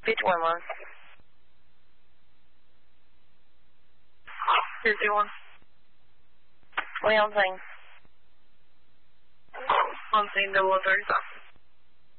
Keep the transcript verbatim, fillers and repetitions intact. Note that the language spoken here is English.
fifty-one one. fifty-one. twenty on thing. On scene, double thirty-five.